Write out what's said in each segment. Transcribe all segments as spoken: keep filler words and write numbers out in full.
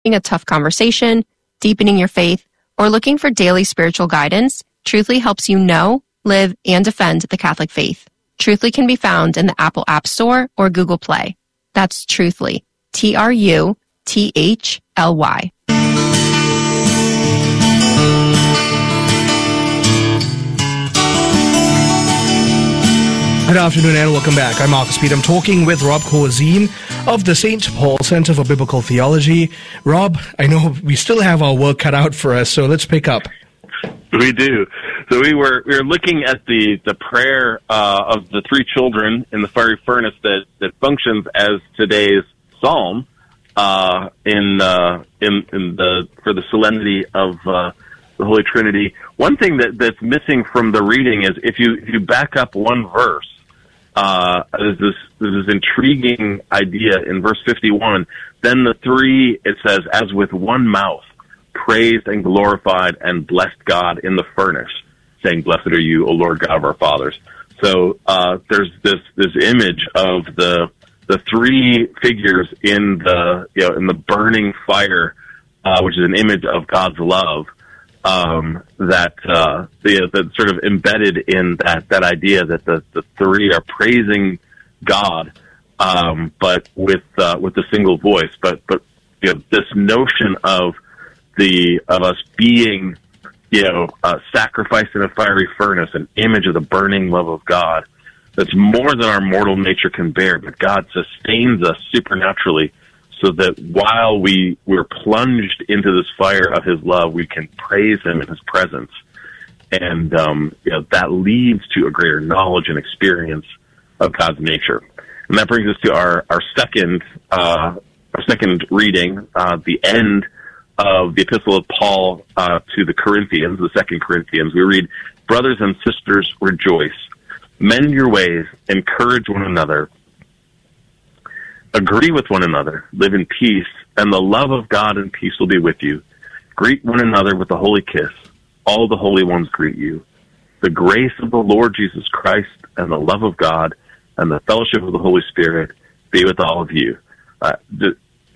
a tough conversation, deepening your faith, or looking for daily spiritual guidance, Truthly helps you know, live, and defend the Catholic faith. Truthly can be found in the Apple App Store or Google Play. That's Truthly, T R U T H L Y. Good afternoon and welcome back. I'm Marcus Pete. I'm talking with Rob Corzine of the Saint Paul Center for Biblical Theology. Rob, I know we still have our work cut out for us, so let's pick up. We do. So we were we were looking at the the prayer uh, of the three children in the fiery furnace that, that functions as today's psalm uh, in uh, in in the for the solemnity of uh, the Holy Trinity. One thing that, that's missing from the reading is if you if you back up one verse. Uh, there's this, there's this intriguing idea in verse fifty-one. Then the three, it says, as with one mouth, praised and glorified and blessed God in the furnace, saying, blessed are you, O Lord God of our fathers. So, uh, there's this, this image of the, the three figures in the, you know, in the burning fire, uh, which is an image of God's love. Um, that, uh, the, the sort of embedded in that, that idea that the, the three are praising God, um, but with, uh, with a single voice. But, but, you know, this notion of the, of us being, you know, uh, sacrificed in a fiery furnace, an image of the burning love of God, that's more than our mortal nature can bear, but God sustains us supernaturally so that while we, we're plunged into this fire of his love, we can praise him in his presence. And um, you know, that leads to a greater knowledge and experience of God's nature. And that brings us to our, our second uh, our second reading, uh, the end of the Epistle of Paul uh, to the Corinthians, the Second Corinthians. We read, brothers and sisters, rejoice. Mend your ways, encourage one another. Agree with one another, live in peace, and the love of God and peace will be with you. Greet one another with a holy kiss. All the holy ones greet you. The grace of the Lord Jesus Christ and the love of God and the fellowship of the Holy Spirit be with all of you. Uh, th-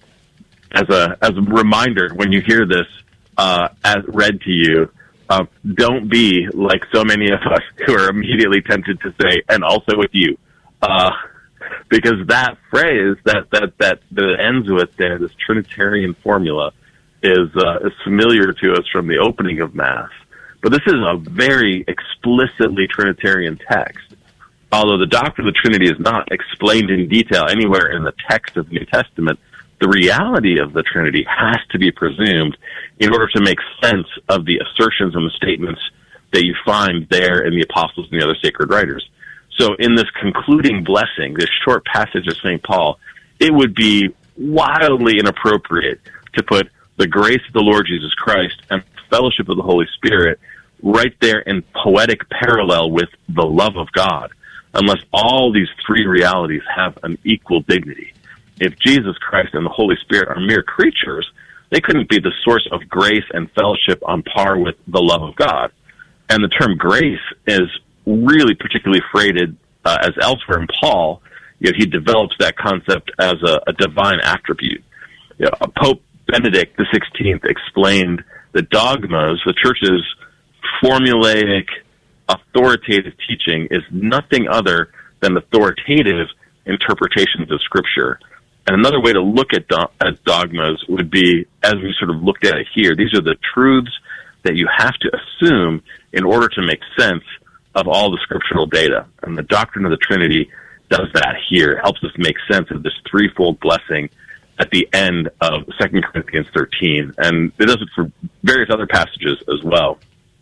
as a as a reminder, when you hear this uh, as read to you, uh, don't be like so many of us who are immediately tempted to say, and also with you. Uh Because that phrase that, that, that, that ends with there, this Trinitarian formula, is, uh, is familiar to us from the opening of Mass. But this is a very explicitly Trinitarian text. Although the doctrine of the Trinity is not explained in detail anywhere in the text of the New Testament, the reality of the Trinity has to be presumed in order to make sense of the assertions and the statements that you find there in the Apostles and the other sacred writers. So in this concluding blessing, this short passage of Saint Paul, it would be wildly inappropriate to put the grace of the Lord Jesus Christ and fellowship of the Holy Spirit right there in poetic parallel with the love of God, unless all these three realities have an equal dignity. If Jesus Christ and the Holy Spirit are mere creatures, they couldn't be the source of grace and fellowship on par with the love of God. And the term grace is really particularly freighted uh, as elsewhere in Paul. You know, he develops that concept as a, a divine attribute. You know, Pope Benedict the sixteenth explained the dogmas, the Church's formulaic, authoritative teaching, is nothing other than authoritative interpretations of Scripture. And another way to look at, do- at dogmas would be, as we sort of looked at it here, these are the truths that you have to assume in order to make sense of all the scriptural data. And the doctrine of the Trinity does that here. It helps us make sense of this threefold blessing at the end of Second Corinthians thirteen. And it does it for various other passages as well.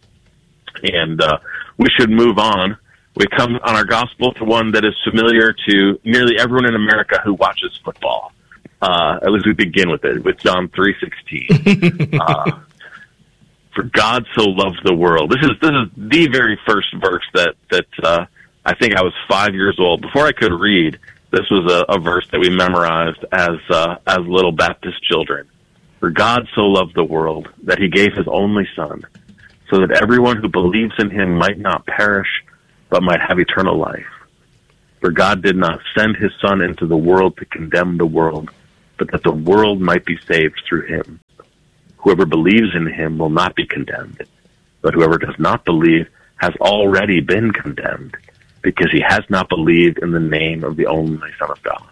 And uh, we should move on. We come on our gospel to one that is familiar to nearly everyone in America who watches football. Uh, at least we begin with it, with John three sixteen. uh, For God so loved the world. This is this is the very first verse that that uh, I think I was five years old. Before I could read, this was a, a verse that we memorized as uh, as little Baptist children. For God so loved the world that he gave his only Son, so that everyone who believes in him might not perish, but might have eternal life. For God did not send his Son into the world to condemn the world, but that the world might be saved through him. Whoever believes in him will not be condemned, but whoever does not believe has already been condemned, because he has not believed in the name of the only Son of God.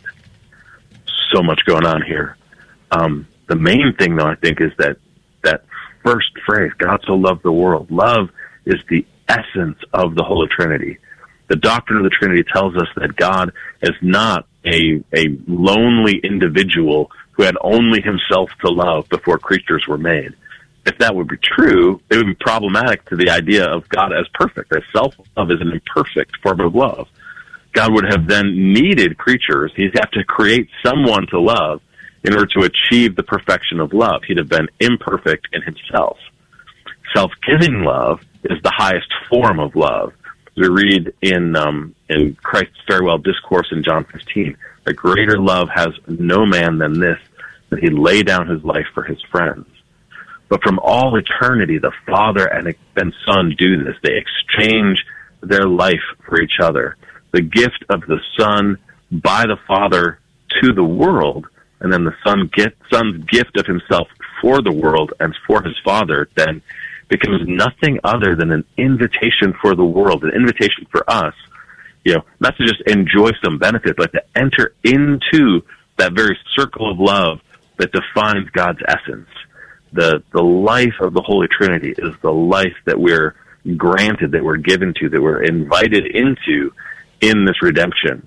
So much going on here. Um, the main thing, though, I think, is that that first phrase, God so loved the world. Love is the essence of the Holy Trinity. The doctrine of the Trinity tells us that God is not a, a lonely individual who had only himself to love before creatures were made. If that would be true, it would be problematic to the idea of God as perfect, as self-love is an imperfect form of love. God would have then needed creatures. He'd have to create someone to love in order to achieve the perfection of love. He'd have been imperfect in himself. Self-giving love is the highest form of love. We read in um, in Christ's farewell discourse in John fifteen, a greater love has no man than this, that he lay down his life for his friends. But from all eternity, the Father and, and Son do this. They exchange their life for each other. The gift of the Son by the Father to the world, and then the Son get, Son's gift of himself for the world and for his Father, then becomes nothing other than an invitation for the world, an invitation for us, you know, not to just enjoy some benefit, but to enter into that very circle of love that defines God's essence. The the life of the Holy Trinity is the life that we're granted, that we're given to, that we're invited into in this redemption.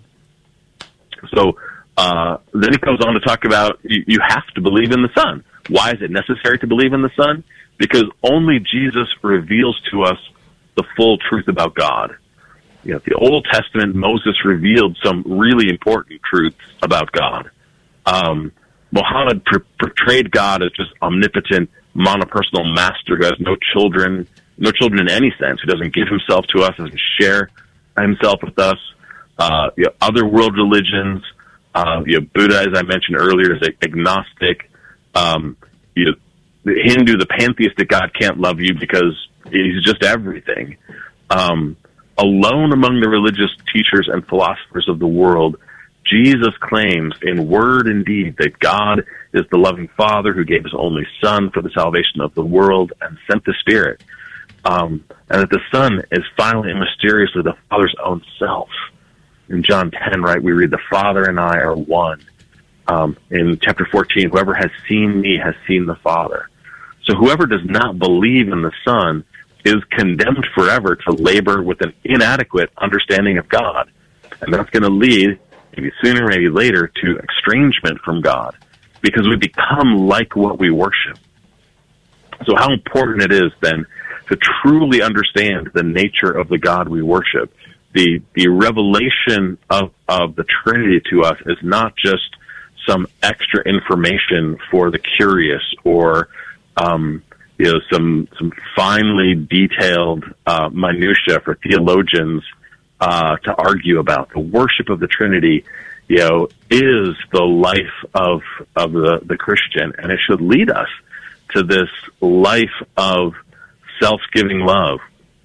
So uh, then he goes on to talk about you, you have to believe in the Son. Why is it necessary to believe in the Son? Because only Jesus reveals to us the full truth about God. You know, the Old Testament, Moses revealed some really important truths about God. Um, Muhammad pr- portrayed God as just omnipotent, monopersonal master who has no children, no children in any sense, who doesn't give himself to us, doesn't share himself with us. Uh, you know, other world religions, uh, you know, Buddha, as I mentioned earlier, is agnostic. Um, you know, the Hindu, the pantheistic God can't love you because he's just everything. Um, alone among the religious teachers and philosophers of the world, Jesus claims in word and deed that God is the loving Father who gave his only Son for the salvation of the world and sent the Spirit. Um, and that the Son is finally and mysteriously the Father's own self. In John ten, right, we read, the Father and I are one. Um, in chapter fourteen, whoever has seen me has seen the Father. So whoever does not believe in the Son is condemned forever to labor with an inadequate understanding of God. And that's going to lead, maybe sooner, maybe later, to estrangement from God, because we become like what we worship. So how important it is, then, to truly understand the nature of the God we worship. The the revelation of, of the Trinity to us is not just some extra information for the curious or um, you know some some finely detailed uh, minutia for theologians uh, to argue about. The worship of the Trinity, you know, is the life of of the, the Christian, and it should lead us to this life of self-giving love.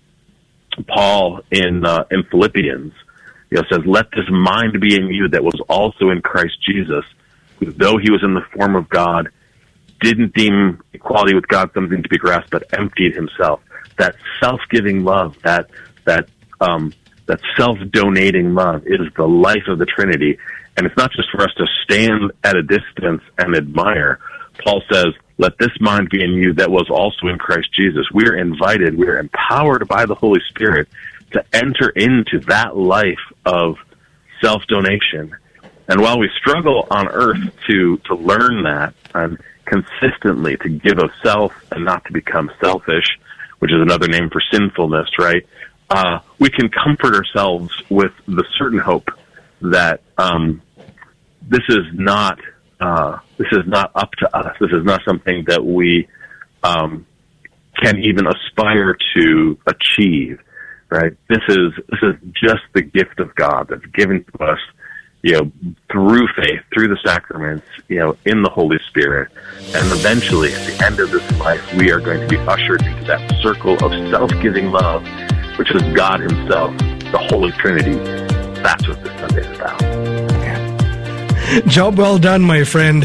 Paul in uh, in Philippians, you know, says, "Let this mind be in you that was also in Christ Jesus, who, though he was in the form of God, didn't deem equality with God something to be grasped, but emptied himself." That self-giving love, that that um, that self-donating love, is the life of the Trinity, and it's not just for us to stand at a distance and admire. Paul says, "Let this mind be in you that was also in Christ Jesus." We are invited, we are empowered by the Holy Spirit to enter into that life of self-donation. And while we struggle on earth to, to learn that and consistently to give of self and not to become selfish, which is another name for sinfulness, right? Uh, we can comfort ourselves with the certain hope that um, this is not Uh, this is not up to us. This is not something that we um, can even aspire to achieve, right? This is this is just the gift of God that's given to us, you know, through faith, through the sacraments, you know, in the Holy Spirit. And eventually, at the end of this life, we are going to be ushered into that circle of self-giving love, which is God himself, the Holy Trinity. That's what this Sunday is about. Job well done, my friend.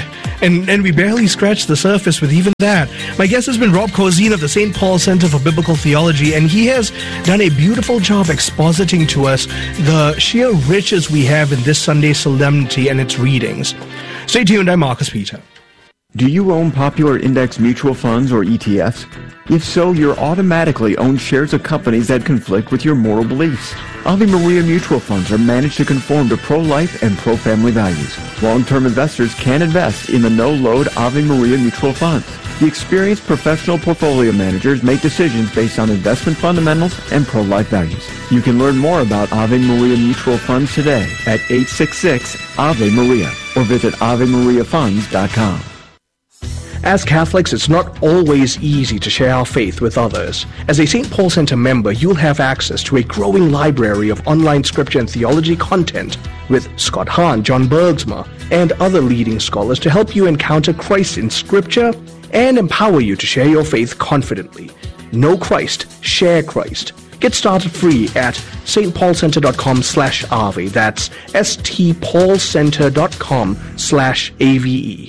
And and we barely scratched the surface with even that. My guest has been Rob Corzine of the Saint Paul Center for Biblical Theology, and he has done a beautiful job expositing to us the sheer riches we have in this Sunday solemnity and its readings. Stay tuned, I'm Marcus Peter. Do you own popular index mutual funds or E T Fs? If so, you're automatically own shares of companies that conflict with your moral beliefs. Ave Maria mutual funds are managed to conform to pro-life and pro-family values. Long-term investors can invest in the no-load Ave Maria mutual funds. The experienced professional portfolio managers make decisions based on investment fundamentals and pro-life values. You can learn more about Ave Maria mutual funds today at eight six six Ave Maria or visit ave maria funds dot com. As Catholics, it's not always easy to share our faith with others. As a Saint Paul Center member, you'll have access to a growing library of online scripture and theology content with Scott Hahn, John Bergsma, and other leading scholars to help you encounter Christ in scripture and empower you to share your faith confidently. Know Christ, share Christ. Get started free at stpaulcenter.com slash Ave. That's stpaulcenter.com slash AVE.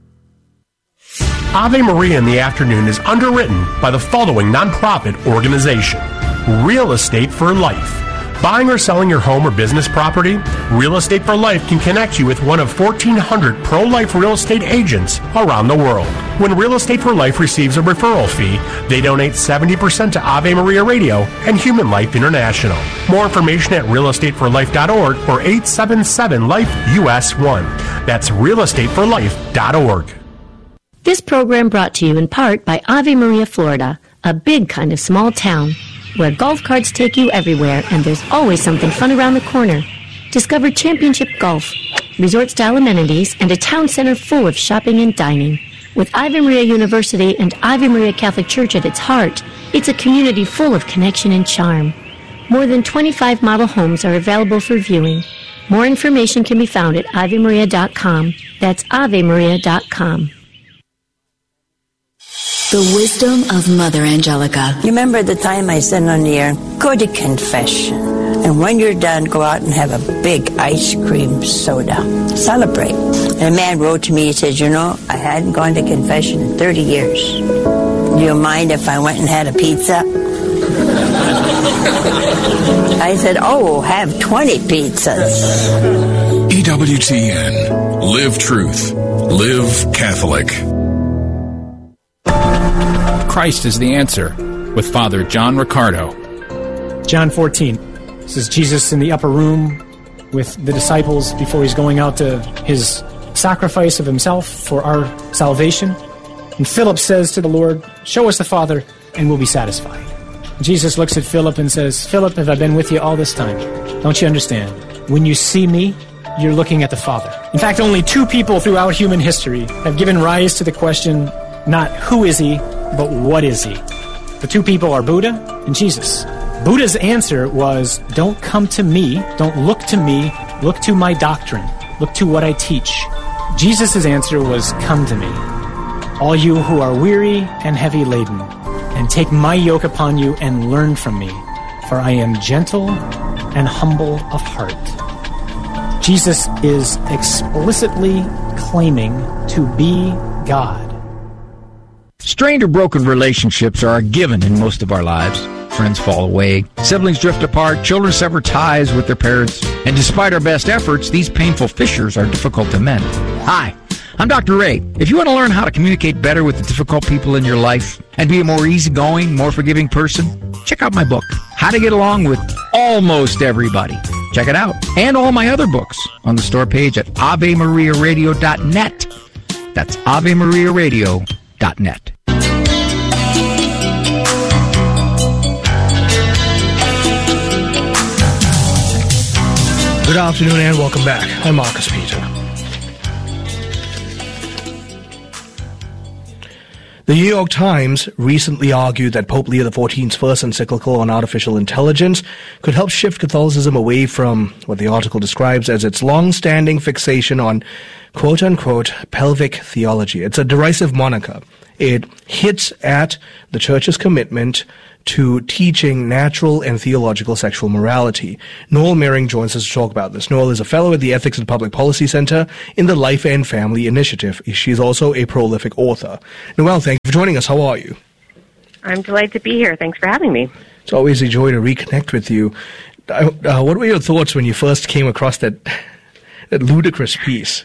Ave Maria in the Afternoon is underwritten by the following nonprofit organization: Real Estate for Life. Buying or selling your home or business property? Real Estate for Life can connect you with one of fourteen hundred pro-life real estate agents around the world. When Real Estate for Life receives a referral fee, they donate seventy percent to Ave Maria Radio and Human Life International. More information at real estate for life dot org or eight seven seven life U S one. That's real estate for life dot org. This program brought to you in part by Ave Maria, Florida, a big kind of small town where golf carts take you everywhere and there's always something fun around the corner. Discover championship golf, resort-style amenities, and a town center full of shopping and dining. With Ave Maria University and Ave Maria Catholic Church at its heart, it's a community full of connection and charm. More than twenty-five model homes are available for viewing. More information can be found at ave maria dot com. That's ave maria dot com. The wisdom of Mother Angelica. You remember the time I said on the air, go to confession. And when you're done, go out and have a big ice cream soda. Celebrate. And a man wrote to me, he said, you know, I hadn't gone to confession in thirty years. Do you mind if I went and had a pizza? I said, oh, have twenty pizzas. E W T N. Live truth. Live Catholic. Christ is the answer, with Father John Riccardo. John fourteen. This is Jesus in the upper room with the disciples before he's going out to his sacrifice of himself for our salvation. And Philip says to the Lord, show us the Father and we'll be satisfied. And Jesus looks at Philip and says, Philip, have I been with you all this time? Don't you understand? When you see me, you're looking at the Father. In fact, only two people throughout human history have given rise to the question, not who is he, but what is he? The two people are Buddha and Jesus. Buddha's answer was, don't come to me, don't look to me, look to my doctrine, look to what I teach. Jesus' answer was, come to me, all you who are weary and heavy laden, and take my yoke upon you and learn from me, for I am gentle and humble of heart. Jesus is explicitly claiming to be God. Strained or broken relationships are a given in most of our lives. Friends fall away, siblings drift apart, children sever ties with their parents, and despite our best efforts, these painful fissures are difficult to mend. Hi, I'm Doctor Ray. If you want to learn how to communicate better with the difficult people in your life and be a more easygoing, more forgiving person, check out my book, How to Get Along with Almost Everybody. Check it out. And all my other books on the store page at ave maria radio dot net. That's ave maria radio dot net. Good afternoon and welcome back. I'm Marcus Peter. The New York Times recently argued that Pope Leo the fourteenth's first encyclical on artificial intelligence could help shift Catholicism away from what the article describes as its long-standing fixation on quote-unquote pelvic theology. It's a derisive moniker. It hits at the Church's commitment to teaching natural and theological sexual morality. Noel Mehring joins us to talk about this. Noel is a fellow at the Ethics and Public Policy Center in the Life and Family Initiative. She's also a prolific author. Noel, thank you for joining us. How are you? I'm delighted to be here. Thanks for having me. It's always a joy to reconnect with you. Uh, uh, what were your thoughts when you first came across that, that ludicrous piece?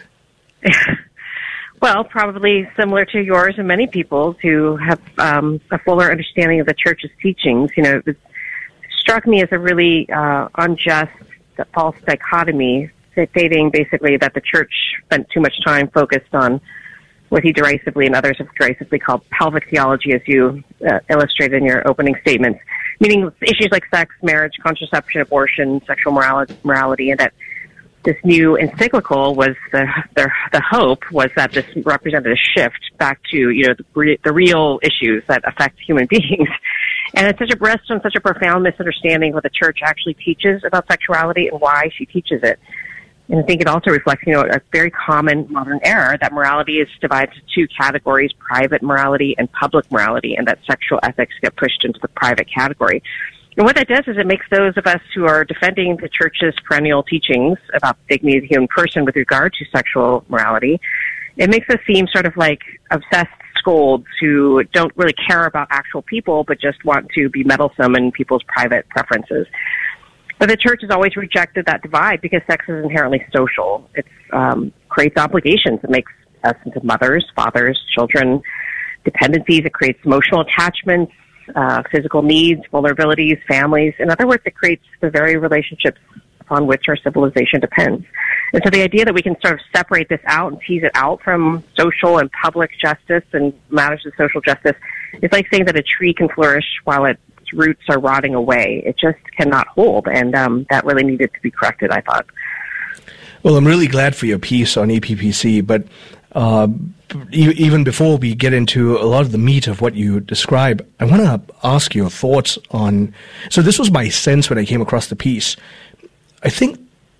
Well, probably similar to yours and many people's who have um, a fuller understanding of the church's teachings. You know, it struck me as a really uh, unjust, false dichotomy, stating basically that the church spent too much time focused on what he derisively and others have derisively called pelvic theology, as you uh, illustrated in your opening statements, meaning issues like sex, marriage, contraception, abortion, sexual morality, morality and that this new encyclical was the, the the hope was that this represented a shift back to, you know, the, the real issues that affect human beings. And it's such a rests on such a profound misunderstanding of what the church actually teaches about sexuality and why she teaches it. And I think it also reflects, you know, a very common modern error that morality is divided into two categories, private morality and public morality, and that sexual ethics get pushed into the private category. And what that does is it makes those of us who are defending the church's perennial teachings about the dignity of the human person with regard to sexual morality, it makes us seem sort of like obsessed scolds who don't really care about actual people but just want to be meddlesome in people's private preferences. But the church has always rejected that divide because sex is inherently social. It um, creates obligations. It makes us into mothers, fathers, children, dependencies. It creates emotional attachments, uh, physical needs, vulnerabilities, families. In other words, it creates the very relationships upon which our civilization depends. And so the idea that we can sort of separate this out and tease it out from social and public justice and matters of social justice is like saying that a tree can flourish while its roots are rotting away. It just cannot hold, and um, that really needed to be corrected, I thought. Well, I'm really glad for your piece on E P P C, but uh, e- even before we get into a lot of the meat of what you describe, I want to ask your thoughts on... So this was my sense when I came across the piece. I think,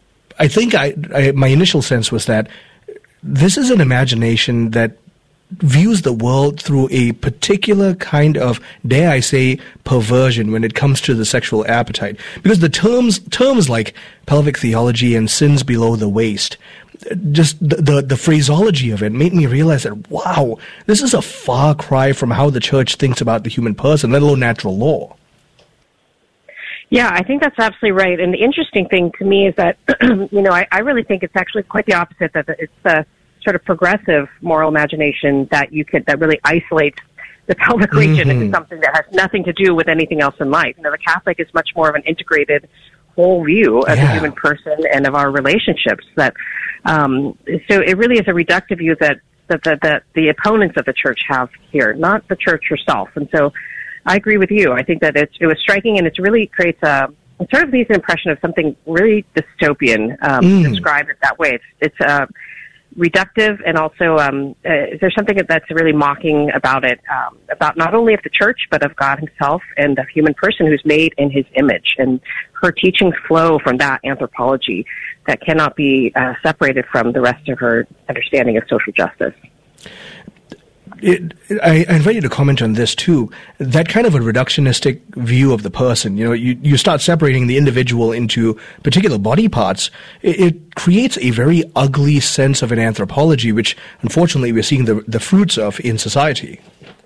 I think I, I my initial sense was that this is an imagination that views the world through a particular kind of, dare I say, perversion when it comes to the sexual appetite. Because the terms terms like pelvic theology and sins below the waist, just the, the, the phraseology of it made me realize that, wow, this is a far cry from how the church thinks about the human person, let alone natural law. Yeah, I think that's absolutely right. And the interesting thing to me is that, you know, I, I really think it's actually quite the opposite, that it's the sort of progressive moral imagination that you could, that really isolates the pelvic region mm-hmm. into something that has nothing to do with anything else in life. You know, the Catholic is much more of an integrated whole view of yeah. the human person and of our relationships. That um, so it really is a reductive view that that, that that the opponents of the church have here, not the church herself. And so I agree with you. I think that it's, it was striking, and it really creates a it sort of leaves an impression of something really dystopian. Um, mm. Describe it that way. It's it's uh, reductive, and also um, uh, there's something that's really mocking about it, um, about not only of the church, but of God himself and the human person who's made in his image. And her teachings flow from that anthropology that cannot be uh, separated from the rest of her understanding of social justice. It, I, I invite you to comment on this too. That kind of a reductionistic view of the person, you know, you, you start separating the individual into particular body parts. It, it creates a very ugly sense of an anthropology, which unfortunately we're seeing the, the fruits of in society.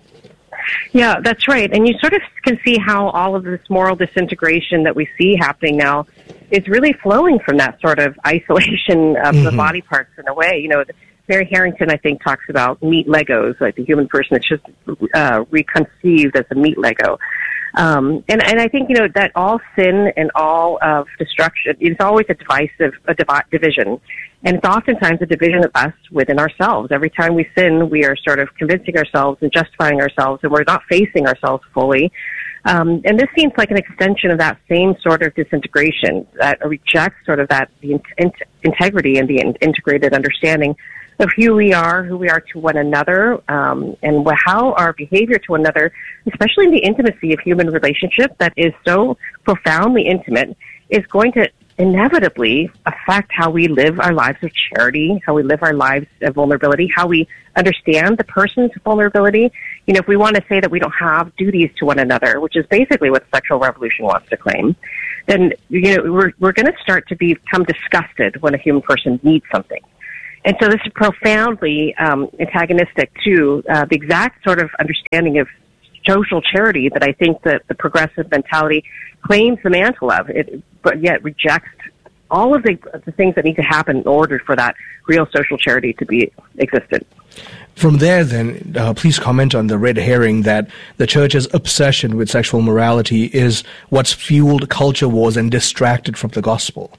Yeah, that's right. And you sort of can see how all of this moral disintegration that we see happening now is really flowing from that sort of isolation of mm-hmm. the body parts in a way. You know, Mary Harrington, I think, talks about meat Legos, like the human person is just uh, reconceived as a meat Lego. Um, and, and I think, you know, that all sin and all of destruction is always a divisive a divi- division. And it's oftentimes a division of us within ourselves. Every time we sin, we are sort of convincing ourselves and justifying ourselves, and we're not facing ourselves fully. Um, and this seems like an extension of that same sort of disintegration that rejects sort of that the in- integrity and the in- integrated understanding of who we are, who we are to one another, um, and how our behavior to one another, especially in the intimacy of human relationship that is so profoundly intimate, is going to inevitably affect how we live our lives of charity, how we live our lives of vulnerability, how we understand the person's vulnerability. you know, if we want to say that we don't have duties to one another, which is basically what the sexual revolution wants to claim, then, you know, we're, we're going to start to become disgusted when a human person needs something. And so this is profoundly um, antagonistic to uh, the exact sort of understanding of social charity that I think that the progressive mentality claims the mantle of, it, but yet rejects all of the, the things that need to happen in order for that real social charity to be existent. From there, then, uh, please comment on the red herring that the church's obsession with sexual morality is what's fueled culture wars and distracted from the gospel.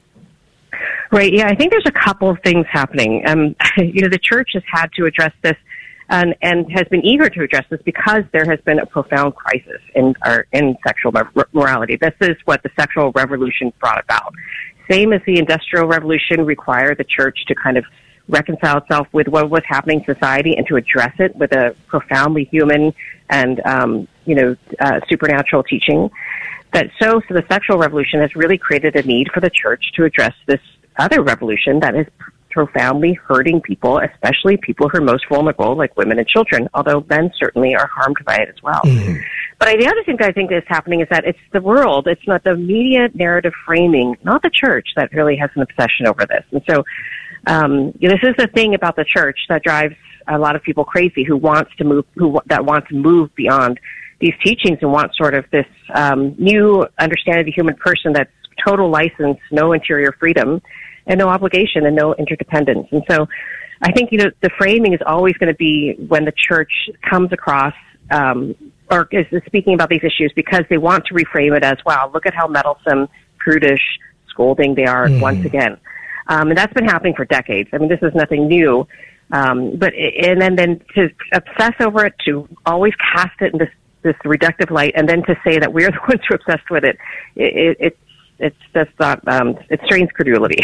Right, yeah, I think there's a couple of things happening. Um, you know, the church has had to address this and, and has been eager to address this because there has been a profound crisis in our, in sexual morality. This is what the sexual revolution brought about. Same as the Industrial Revolution required the church to kind of reconcile itself with what was happening in society and to address it with a profoundly human and, um, you know, uh, supernatural teaching. That so, so the sexual revolution has really created a need for the church to address this other revolution that is profoundly hurting people, especially people who are most vulnerable, like women and children, although men certainly are harmed by it as well. Mm-hmm. But the other thing that I think is happening is that it's the world, it's not the media narrative framing, not the church, that really has an obsession over this. And so um, this is the thing about the church that drives a lot of people crazy who wants to move, who that want to move beyond these teachings and want sort of this um, new understanding of the human person that's total license, no interior freedom, and no obligation and no interdependence. And so I think, you know, the framing is always going to be when the church comes across um, or is speaking about these issues because they want to reframe it as, wow, look at how meddlesome, prudish, scolding they are mm. once again. Um, and that's been happening for decades. I mean, this is nothing new. Um, but and then, then to obsess over it, to always cast it in this, this reductive light, and then to say that we're the ones who are obsessed with it, it, it it's it's just not, um, it strains credulity.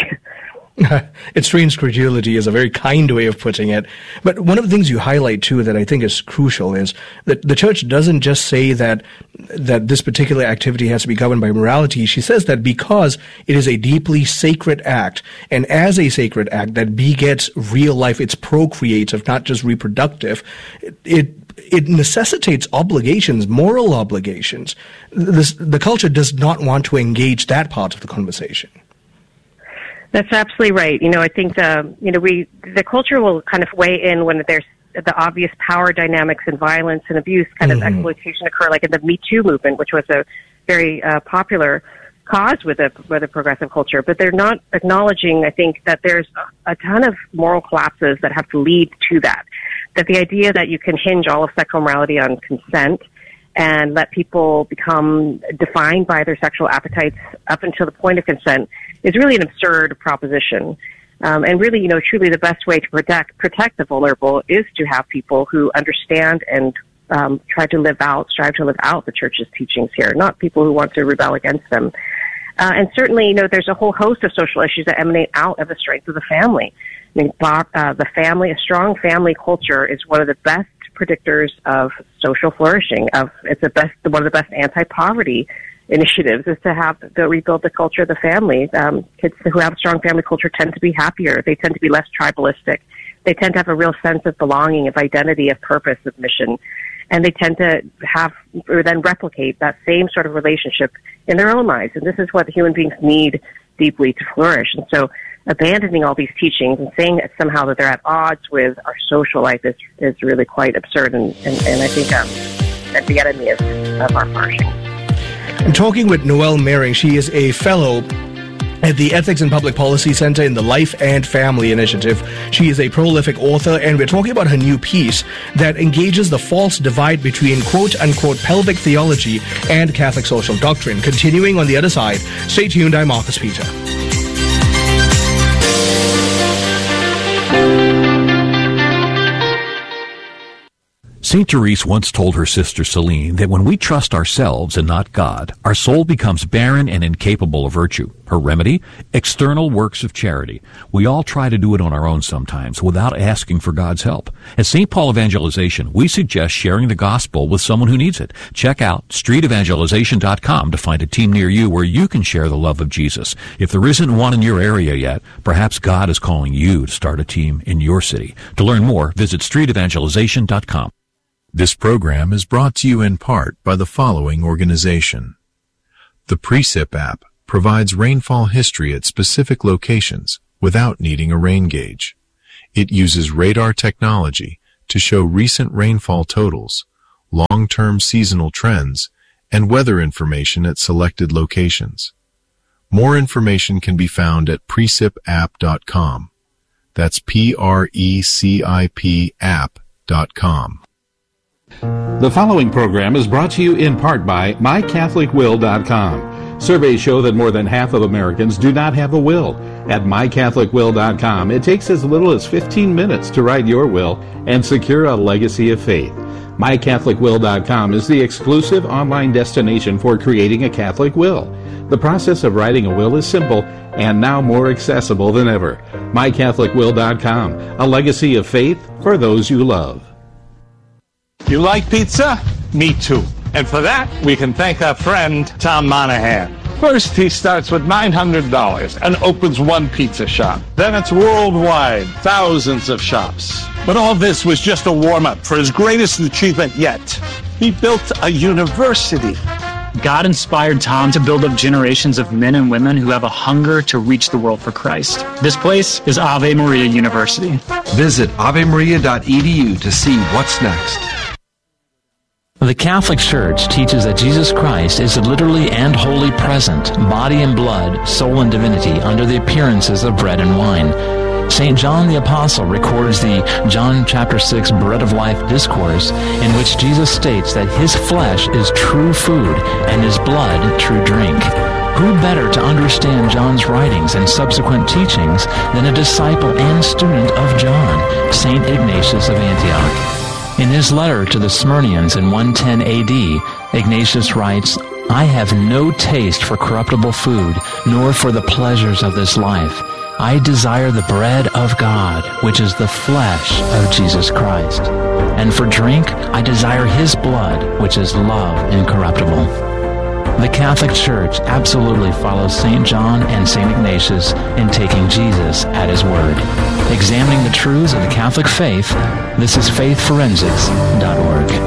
It strains credulity is a very kind way of putting it. But one of the things you highlight, too, that I think is crucial is that the church doesn't just say that that this particular activity has to be governed by morality. She says that because it is a deeply sacred act, and as a sacred act that begets real life, it's procreative, not just reproductive, it, it It necessitates obligations, moral obligations. This, the culture does not want to engage that part of the conversation. That's absolutely right. You know, I think the, you know, we, the culture will kind of weigh in when there's the obvious power dynamics and violence and abuse kind mm-hmm. of exploitation occur, like in the Me Too movement, which was a very uh, popular cause with a, with a progressive culture. But they're not acknowledging, I think, that there's a ton of moral collapses that have to lead to that. That the idea that you can hinge all of sexual morality on consent and let people become defined by their sexual appetites up until the point of consent is really an absurd proposition. Um, and really, you know, truly the best way to protect protect the vulnerable is to have people who understand and um, try to live out, strive to live out the church's teachings here, not people who want to rebel against them. Uh, and certainly, you know, there's a whole host of social issues that emanate out of the strength of the family. I mean, uh, the family, a strong family culture is one of the best predictors of social flourishing. Of it's the best, one of the best anti-poverty initiatives is to have to rebuild the culture of the family. Um, kids who have a strong family culture tend to be happier. They tend to be less tribalistic. They tend to have a real sense of belonging, of identity, of purpose, of mission. And they tend to have, or then replicate that same sort of relationship in their own lives. And this is what human beings need deeply to flourish. And so abandoning all these teachings and saying that somehow that they're at odds with our social life is, is really quite absurd. And, and, and I think um, at the enemy of, of our flourishing. I'm talking with Noelle Mehring. She is a fellow at the Ethics and Public Policy Center in the Life and Family Initiative. She is a prolific author, and we're talking about her new piece that engages the false divide between quote-unquote pelvic theology and Catholic social doctrine. Continuing on the other side, stay tuned. I'm Marcus Peter. Saint Therese once told her sister Celine that when we trust ourselves and not God, our soul becomes barren and incapable of virtue. Her remedy? External works of charity. We all try to do it on our own sometimes without asking for God's help. At Saint Paul Evangelization, we suggest sharing the gospel with someone who needs it. Check out street evangelization dot com to find a team near you where you can share the love of Jesus. If there isn't one in your area yet, perhaps God is calling you to start a team in your city. To learn more, visit street evangelization dot com. This program is brought to you in part by the following organization. The Precip app provides rainfall history at specific locations without needing a rain gauge. It uses radar technology to show recent rainfall totals, long-term seasonal trends, and weather information at selected locations. More information can be found at precip app dot com. That's P R E C I P app dot com. The following program is brought to you in part by my catholic will dot com. Surveys show that more than half of Americans do not have a will. At my catholic will dot com, it takes as little as fifteen minutes to write your will and secure a legacy of faith. my catholic will dot com is the exclusive online destination for creating a Catholic will. The process of writing a will is simple and now more accessible than ever. my catholic will dot com, a legacy of faith for those you love. You like pizza? Me too. And for that, we can thank our friend Tom Monahan. First, he starts with nine hundred dollars and opens one pizza shop. Then it's worldwide, thousands of shops. But all this was just a warm-up for his greatest achievement yet. He built a university. God inspired Tom to build up generations of men and women who have a hunger to reach the world for Christ. This place is Ave Maria University. Visit ave maria dot e d u to see what's next. The Catholic Church teaches that Jesus Christ is literally and wholly present, body and blood, soul and divinity, under the appearances of bread and wine. Saint John the Apostle records the John chapter six Bread of Life discourse, in which Jesus states that his flesh is true food and his blood true drink. Who better to understand John's writings and subsequent teachings than a disciple and student of John, Saint Ignatius of Antioch? In his letter to the Smyrnians in one ten A D, Ignatius writes, I have no taste for corruptible food, nor for the pleasures of this life. I desire the bread of God, which is the flesh of Jesus Christ. And for drink, I desire his blood, which is love incorruptible. The Catholic Church absolutely follows Saint John and Saint Ignatius in taking Jesus at his word. Examining the truths of the Catholic faith, this is faith forensics dot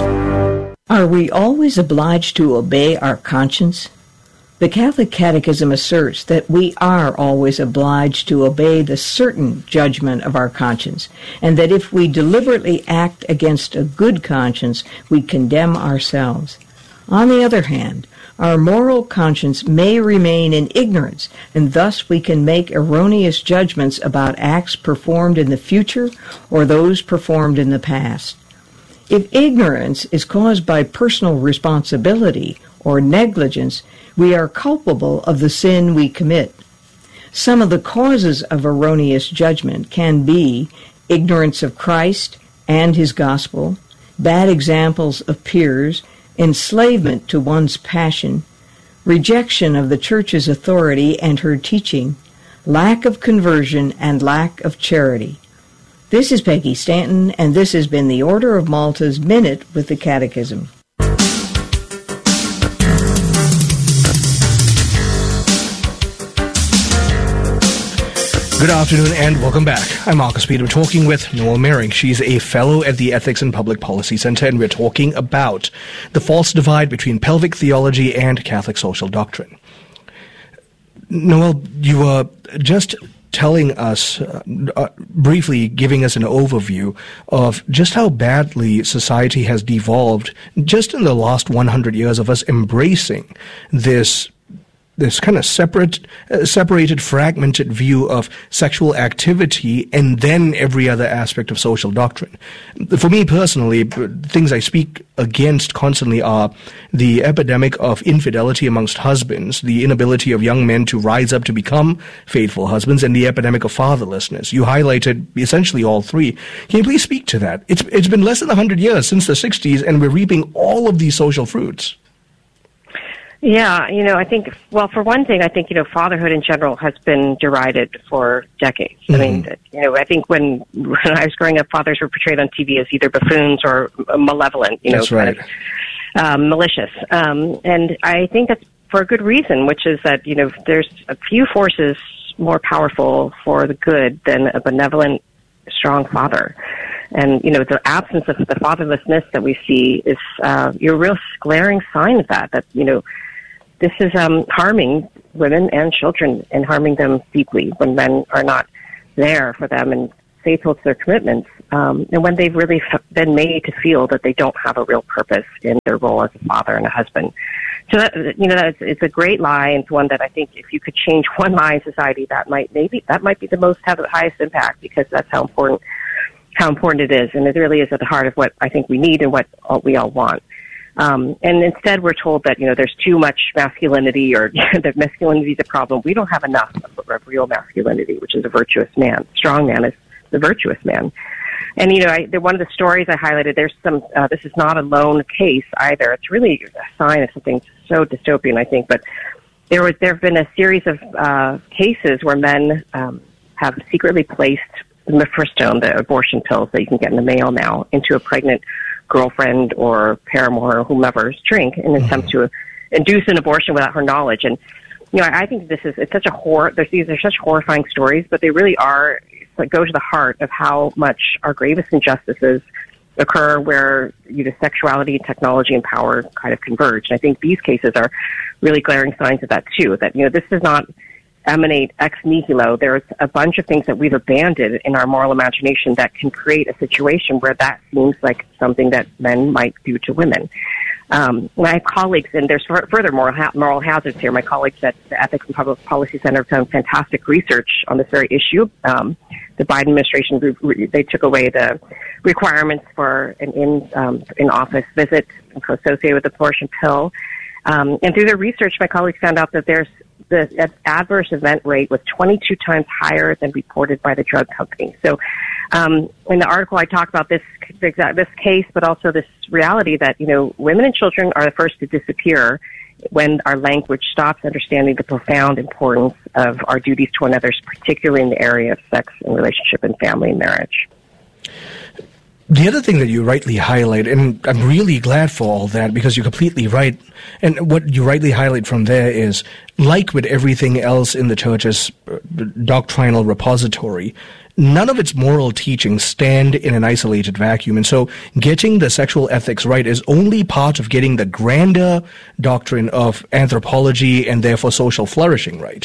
org. Are we always obliged to obey our conscience? The Catholic Catechism asserts that we are always obliged to obey the certain judgment of our conscience, and that if we deliberately act against a good conscience, we condemn ourselves. On the other hand, our moral conscience may remain in ignorance, and thus we can make erroneous judgments about acts performed in the future or those performed in the past. If ignorance is caused by personal responsibility or negligence, we are culpable of the sin we commit. Some of the causes of erroneous judgment can be ignorance of Christ and his gospel, bad examples of peers, enslavement to one's passion, rejection of the Church's authority and her teaching, lack of conversion, and lack of charity. This is Peggy Stanton, and this has been the Order of Malta's Minute with the Catechism. Good afternoon and welcome back. I'm Marcus Peter. We're talking with Noel Mering. She's a fellow at the Ethics and Public Policy Center, and we're talking about the false divide between pelvic theology and Catholic social doctrine. Noel, you were just telling us, uh, uh, briefly giving us an overview of just how badly society has devolved just in the last one hundred years of us embracing this this kind of separate, uh, separated, fragmented view of sexual activity and then every other aspect of social doctrine. For me personally, things I speak against constantly are the epidemic of infidelity amongst husbands, the inability of young men to rise up to become faithful husbands, and the epidemic of fatherlessness. You highlighted essentially all three. Can you please speak to that? It's It's been less than one hundred years since the sixties, and we're reaping all of these social fruits. Yeah, you know, I think, well, for one thing, I think, you know, fatherhood in general has been derided for decades. Mm-hmm. I mean, you know, I think when, when I was growing up, fathers were portrayed on T V as either buffoons or malevolent, you know, that's right. kind of, um, malicious. Um, and I think that's for a good reason, which is that, you know, there's a few forces more powerful for the good than a benevolent, strong father. And, you know, the absence of the fatherlessness that we see is uh, a real glaring sign of that, that, you know, this is um, harming women and children and harming them deeply when men are not there for them and faithful to their commitments, um, and when they've really f- been made to feel that they don't have a real purpose in their role as a father and a husband. So that, you know, that's, it's a great lie, and it's one that I think if you could change one lie in society, that might maybe that might be the most have the highest impact, because that's how important how important it is, and it really is at the heart of what I think we need and what all, we all want. Um, and instead, we're told that, you know, there's too much masculinity, or that masculinity is a problem. We don't have enough of, of real masculinity, which is a virtuous man. Strong man is the virtuous man. And, you know, I, the, one of the stories I highlighted, there's some, uh, this is not a lone case either. It's really a sign of something so dystopian, I think. But there was, there have been a series of uh, cases where men um, have secretly placed mifepristone, the abortion pills that you can get in the mail now, into a pregnant girlfriend or paramour or whomever's drink in an attempt to induce an abortion without her knowledge. And, you know, I, I think this is, it's such a horror, there's, these are such horrifying stories, but they really are, like, go to the heart of how much our gravest injustices occur where, you know, sexuality, technology, and power kind of converge. And I think these cases are really glaring signs of that too, that, you know, this does not emanate ex nihilo. There's a bunch of things that we've abandoned in our moral imagination that can create a situation where that seems like something that men might do to women. Um, my colleagues, and there's further moral, ha- moral hazards here, my colleagues at the Ethics and Public Policy Center have done fantastic research on this very issue. Um, the Biden administration, they took away the requirements for an in, um, in-office visit associated with the abortion pill. Um, and through their research, my colleagues found out that there's the adverse event rate was twenty-two times higher than reported by the drug company. So um, in the article, I talk about this this case, but also this reality that, you know, women and children are the first to disappear when our language stops understanding the profound importance of our duties to one another, particularly in the area of sex and relationship and family and marriage. The other thing that you rightly highlight, and I'm really glad for all that, because you're completely right, and what you rightly highlight from there is, like with everything else in the church's doctrinal repository, none of its moral teachings stand in an isolated vacuum. And so getting the sexual ethics right is only part of getting the grander doctrine of anthropology and therefore social flourishing right.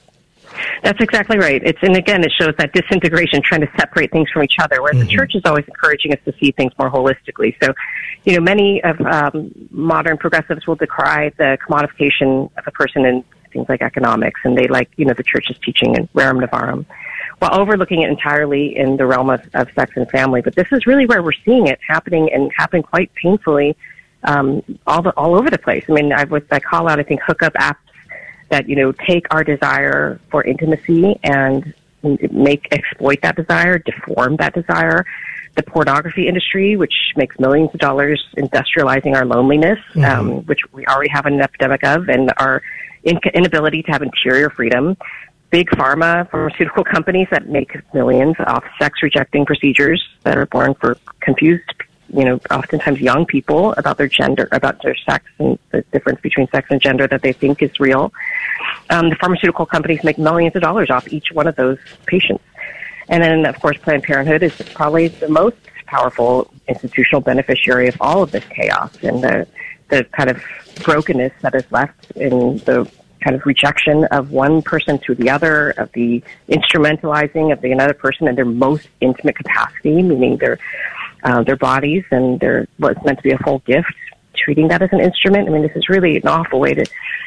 That's exactly right. It's, and again, it shows that disintegration, trying to separate things from each other, whereas mm-hmm. the church is always encouraging us to see things more holistically. So, you know, many of um, modern progressives will decry the commodification of a person in things like economics, and they like, you know, the church's teaching in Rerum Novarum, while overlooking it entirely in the realm of, of sex and family. But this is really where we're seeing it happening, and happening quite painfully um, all the, all over the place. I mean, I, was, I call out, I think, hookup apps that, you know, take our desire for intimacy and make, exploit that desire, deform that desire. The pornography industry, which makes millions of dollars industrializing our loneliness, mm-hmm. um, which we already have an epidemic of, and our in- inability to have interior freedom. Big pharma, pharmaceutical companies that make millions off sex-rejecting procedures that are born for confused, you know, oftentimes young people about their gender, about their sex, and the difference between sex and gender that they think is real. Um, the pharmaceutical companies make millions of dollars off each one of those patients. And then, of course, Planned Parenthood is probably the most powerful institutional beneficiary of all of this chaos and the, the kind of brokenness that is left in the kind of rejection of one person to the other, of the instrumentalizing of the another person in their most intimate capacity, meaning their uh, their bodies and their what's meant to be a full gift, treating that as an instrument. I mean, this is really an awful way to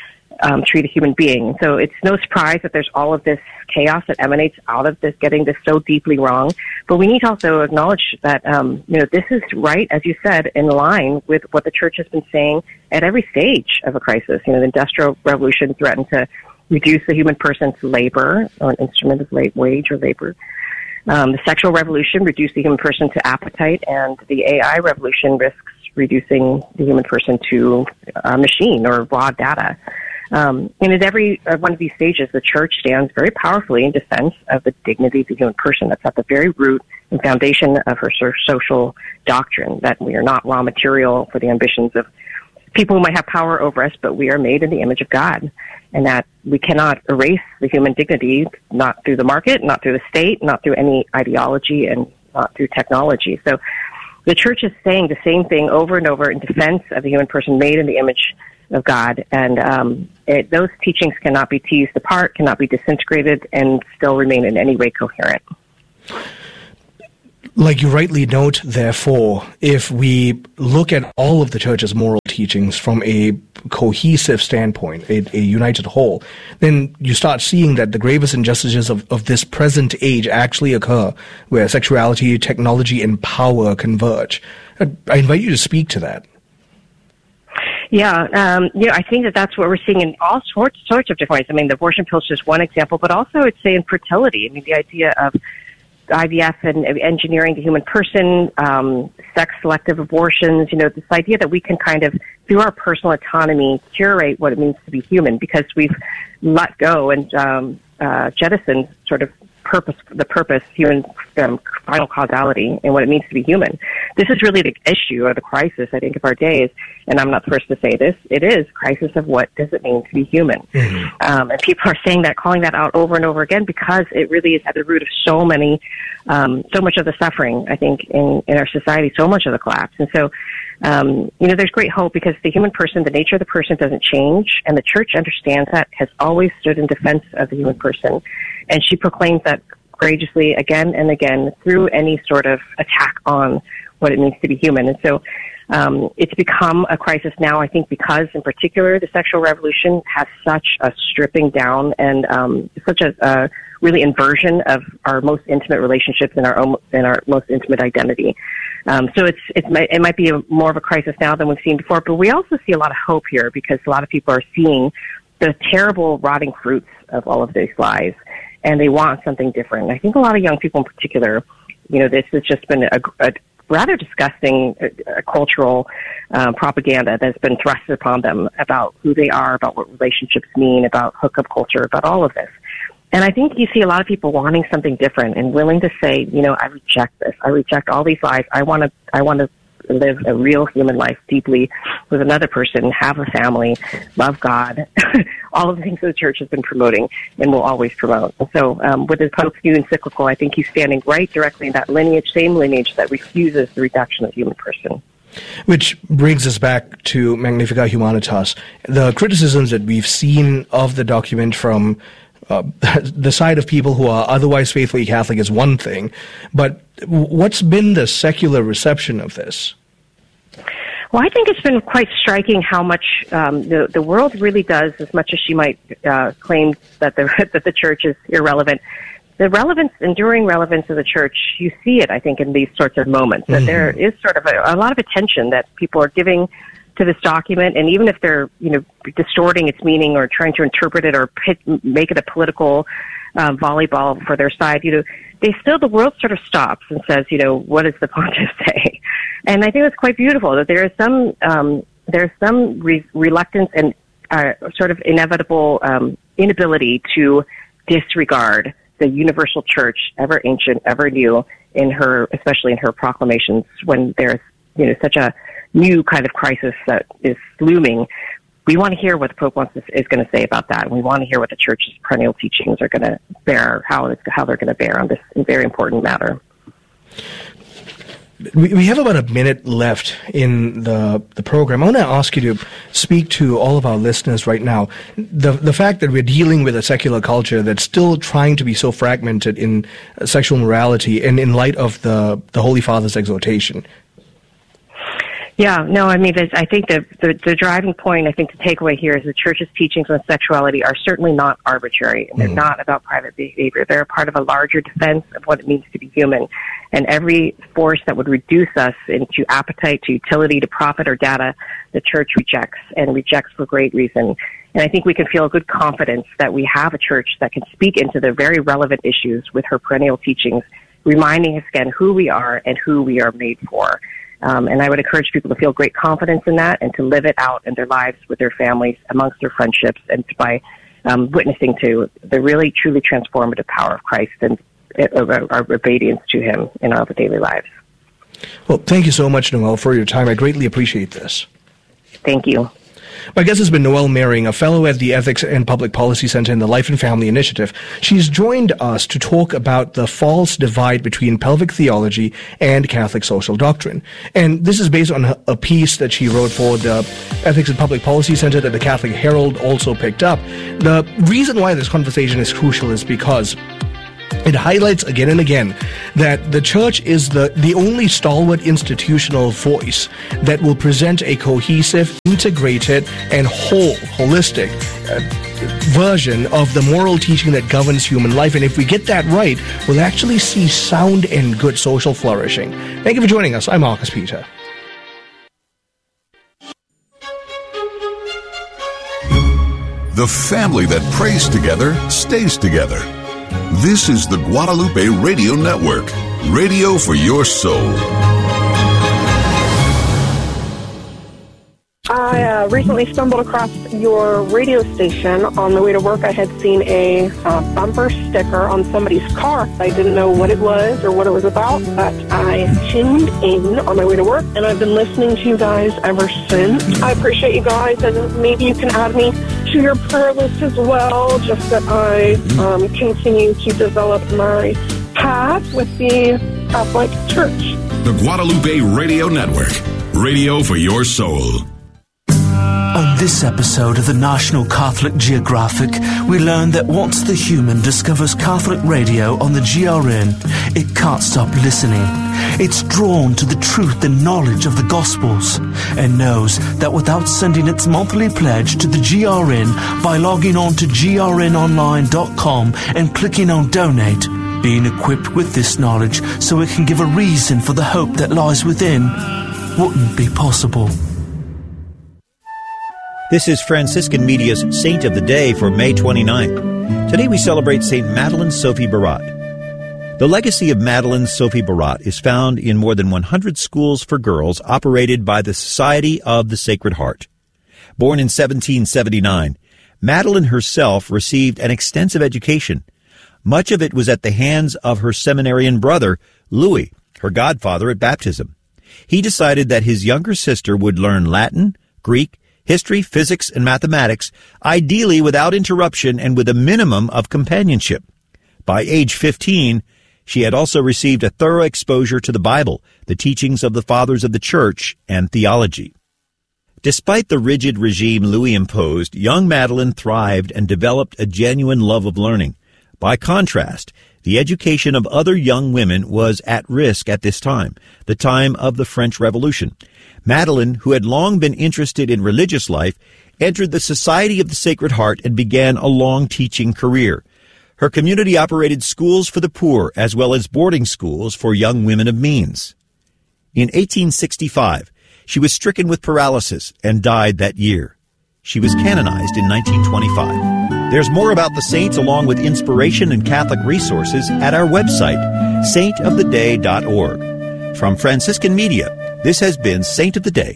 um, treat a human being. So it's no surprise that there's all of this chaos that emanates out of this, getting this so deeply wrong. But we need to also acknowledge that, um, you know, this is right, as you said, in line with what the church has been saying at every stage of a crisis. You know, the Industrial Revolution threatened to reduce the human person to labor, or an instrument of late wage or labor. Um, the sexual revolution reduced the human person to appetite, and the A I revolution risks reducing the human person to a machine or raw data. Um, and at every uh, one of these stages, the church stands very powerfully in defense of the dignity of the human person. That's at the very root and foundation of her social doctrine, that we are not raw material for the ambitions of people who might have power over us, but we are made in the image of God, and that we cannot erase the human dignity, not through the market, not through the state, not through any ideology and not through technology. So the church is saying the same thing over and over in defense of the human person made in the image of God. And um, it, those teachings cannot be teased apart, cannot be disintegrated, and still remain in any way coherent. Like you rightly note, therefore, if we look at all of the church's moral teachings from a cohesive standpoint, a, a united whole, then you start seeing that the gravest injustices of, of this present age actually occur where sexuality, technology, and power converge. I invite you to speak to that. Yeah, um, you know, I think that that's what we're seeing in all sorts, sorts of different ways. I mean, the abortion pill is just one example, but also I'd say in fertility. I mean, the idea of I V F and engineering the human person, um, sex-selective abortions, you know, this idea that we can kind of, through our personal autonomy, curate what it means to be human because we've let go and um, uh, jettisoned sort of purpose, the purpose, human um, final causality, and what it means to be human. This is really the issue or the crisis, I think, of our days. And I'm not the first to say this. It is crisis of what does it mean to be human. Mm-hmm. Um, and people are saying that, calling that out over and over again because it really is at the root of so many, um, so much of the suffering, I think, in, in our society, so much of the collapse. And so, um, you know, there's great hope because the human person, the nature of the person doesn't change. And the church understands that, has always stood in defense of the human person. And she proclaims that courageously again and again through any sort of attack on what it means to be human. And so um, it's become a crisis now, I think, because in particular the sexual revolution has such a stripping down and um, such a, a really inversion of our most intimate relationships and our own, and our most intimate identity. Um, so it's, it's it might be a, more of a crisis now than we've seen before, but we also see a lot of hope here because a lot of people are seeing the terrible rotting fruits of all of these lies, and they want something different. I think a lot of young people in particular, you know, this has just been a, a rather disgusting uh, cultural uh, propaganda that's been thrusted upon them about who they are, about what relationships mean, about hookup culture, about all of this. And I think you see a lot of people wanting something different and willing to say, you know, I reject this. I reject all these lies. I want to, I want to live a real human life deeply with another person, have a family, love God, all of the things that the church has been promoting and will always promote. And so um, with his Pope's new encyclical, I think he's standing right directly in that lineage, same lineage that refuses the reduction of the human person. Which brings us back to Magnificat Humanitas. The criticisms that we've seen of the document from Uh, the side of people who are otherwise faithfully Catholic is one thing, but what's been the secular reception of this? Well, I think it's been quite striking how much um, the the world really does, as much as she might uh, claim that the that the church is irrelevant. The relevance, enduring relevance of the church, you see it, I think, in these sorts of moments. Mm-hmm. That there is sort of a, a lot of attention that people are giving to this document, and even if they're, you know, distorting its meaning or trying to interpret it or pit, make it a political um, volleyball for their side, you know, they still, the world sort of stops and says, you know, what does the pontiff say? And I think it's quite beautiful that there is some, um, there's some re- reluctance and uh, sort of inevitable um, inability to disregard the universal church, ever ancient, ever new, in her, especially in her proclamations when there's, you know, such a new kind of crisis that is looming. We want to hear what the Pope wants to, is going to say about that. And we want to hear what the Church's perennial teachings are going to bear, how it's, how they're going to bear on this very important matter. We, we have about a minute left in the the program. I want to ask you to speak to all of our listeners right now. The the fact that we're dealing with a secular culture that's still trying to be so fragmented in sexual morality, and in light of the the Holy Father's exhortation. Yeah, no, I mean, I think the, the the driving point, I think the takeaway here is the Church's teachings on sexuality are certainly not arbitrary, and they're mm. not about private behavior. They're a part of a larger defense of what it means to be human. And every force that would reduce us into appetite, to utility, to profit or data, the Church rejects, and rejects for great reason. And I think we can feel good confidence that we have a Church that can speak into the very relevant issues with her perennial teachings, reminding us again who we are and who we are made for. Um, and I would encourage people to feel great confidence in that and to live it out in their lives with their families, amongst their friendships, and by um, witnessing to the really, truly transformative power of Christ and uh, our obedience to Him in our daily lives. Well, thank you so much, Noelle, for your time. I greatly appreciate this. Thank you. My guest has been Noelle Mehring, a fellow at the Ethics and Public Policy Center in the Life and Family Initiative. She's joined us to talk about the false divide between pelvic theology and Catholic social doctrine. And this is based on a piece that she wrote for the Ethics and Public Policy Center that the Catholic Herald also picked up. The reason why this conversation is crucial is because it highlights again and again that the church is the, the only stalwart institutional voice that will present a cohesive, integrated, and whole, holistic uh, version of the moral teaching that governs human life. And if we get that right, we'll actually see sound and good social flourishing. Thank you for joining us. I'm Marcus Peter. The family that prays together stays together. This is the Guadalupe Radio Network, radio for your soul. I uh, recently stumbled across your radio station. On the way to work, I had seen a uh, bumper sticker on somebody's car. I didn't know what it was or what it was about, but I tuned in on my way to work, and I've been listening to you guys ever since. I appreciate you guys, and maybe you can add me to your prayer list as well, just that I um, continue to develop my path with the Catholic Church. The Guadalupe Radio Network, radio for your soul. On this episode of the National Catholic Geographic, we learn that once the human discovers Catholic radio on the G R N, it can't stop listening. It's drawn to the truth and knowledge of the Gospels and knows that without sending its monthly pledge to the G R N by logging on to G R N online dot com and clicking on Donate, being equipped with this knowledge so it can give a reason for the hope that lies within wouldn't be possible. This is Franciscan Media's Saint of the Day for May twenty-ninth. Today we celebrate Saint Madeleine Sophie Barat. The legacy of Madeleine Sophie Barat is found in more than one hundred schools for girls operated by the Society of the Sacred Heart. Born in seventeen seventy-nine, Madeleine herself received an extensive education. Much of it was at the hands of her seminarian brother, Louis, her godfather at baptism. He decided that his younger sister would learn Latin, Greek, history, physics, and mathematics, ideally without interruption and with a minimum of companionship. By age fifteen, she had also received a thorough exposure to the Bible, the teachings of the Fathers of the Church, and theology. Despite the rigid regime Louis imposed, young Madeleine thrived and developed a genuine love of learning. By contrast, the education of other young women was at risk at this time, the time of the French Revolution. Madeleine, who had long been interested in religious life, entered the Society of the Sacred Heart and began a long teaching career. Her community operated schools for the poor as well as boarding schools for young women of means. In eighteen sixty-five, she was stricken with paralysis and died that year. She was canonized in nineteen twenty-five. There's more about the saints along with inspiration and Catholic resources at our website, saint of the day dot org. From Franciscan Media, this has been Saint of the Day.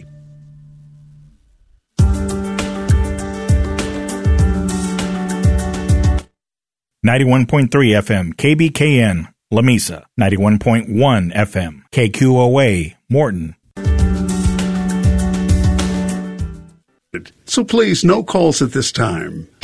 ninety-one point three F M, K B K N, La Mesa. ninety-one point one F M, K Q O A, Morton. So please, no calls at this time.